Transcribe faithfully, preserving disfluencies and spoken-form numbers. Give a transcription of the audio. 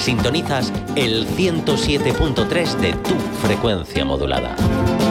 Sintonizas el ciento siete punto tres de tu frecuencia modulada.